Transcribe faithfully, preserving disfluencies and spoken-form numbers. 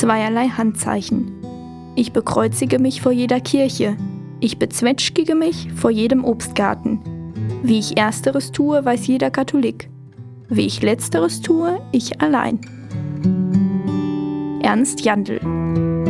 zweierlei Handzeichen. Ich bekreuzige mich vor jeder Kirche, ich bezwetschgige mich vor jedem Obstgarten. Wie ich Ersteres tue, weiß jeder Katholik. Wie ich Letzteres tue, ich allein. Ernst Jandl.